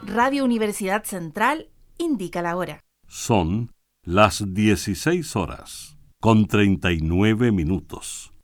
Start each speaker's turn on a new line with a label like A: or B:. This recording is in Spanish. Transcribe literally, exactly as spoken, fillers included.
A: Radio Universidad Central indica la hora.
B: Son las dieciséis horas con treinta y nueve minutos.